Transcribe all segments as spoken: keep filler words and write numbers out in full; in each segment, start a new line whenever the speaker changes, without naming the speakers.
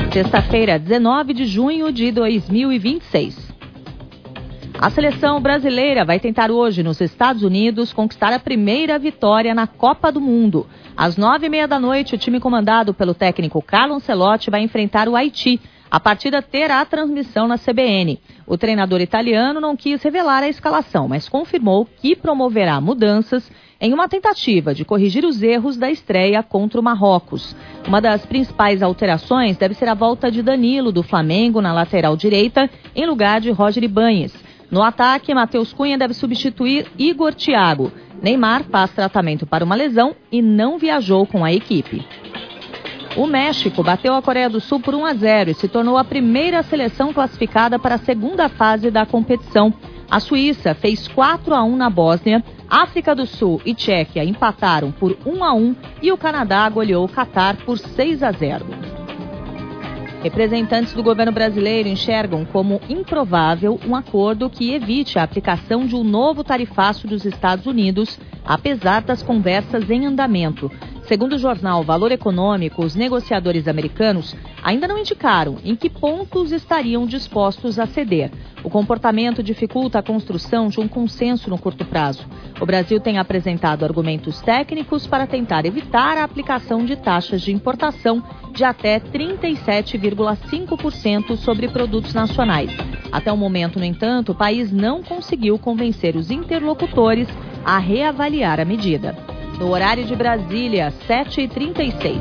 Sexta-feira, dezenove de junho de dois mil e vinte e seis. A seleção brasileira vai tentar hoje, nos Estados Unidos, conquistar a primeira vitória na Copa do Mundo. Às nove e meia da noite, o time comandado pelo técnico Carlo Ancelotti vai enfrentar o Haiti. A partida terá transmissão na C B N. O treinador italiano não quis revelar a escalação, mas confirmou que promoverá mudanças em uma tentativa de corrigir os erros da estreia contra o Marrocos. Uma das principais alterações deve ser a volta de Danilo, do Flamengo, na lateral direita, em lugar de Roger Ibáñez. No ataque, Matheus Cunha deve substituir Igor Thiago. Neymar faz tratamento para uma lesão e não viajou com a equipe. O México bateu a Coreia do Sul por um a zero e se tornou a primeira seleção classificada para a segunda fase da competição. A Suíça fez quatro a um na Bósnia, África do Sul e Tchequia empataram por um a um e o Canadá goleou o Catar por seis a zero. Representantes do governo brasileiro enxergam como improvável um acordo que evite a aplicação de um novo tarifaço dos Estados Unidos, apesar das conversas em andamento. Segundo o jornal Valor Econômico, os negociadores americanos ainda não indicaram em que pontos estariam dispostos a ceder. O comportamento dificulta a construção de um consenso no curto prazo. O Brasil tem apresentado argumentos técnicos para tentar evitar a aplicação de taxas de importação de até trinta e sete vírgula cinco por cento sobre produtos nacionais. Até o momento, no entanto, o país não conseguiu convencer os interlocutores a reavaliar a medida. No horário de Brasília, sete e trinta e seis.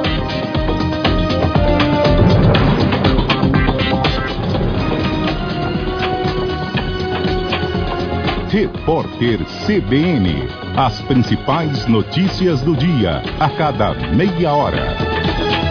Repórter C B N. As principais notícias do dia, a cada meia hora.